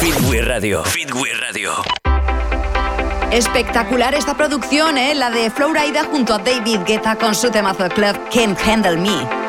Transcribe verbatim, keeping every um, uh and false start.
Fitway Radio. Fitway Radio. Espectacular esta producción, ¿eh? La de Flo Rida junto a David Guetta con su temazo Club Can't Handle Me.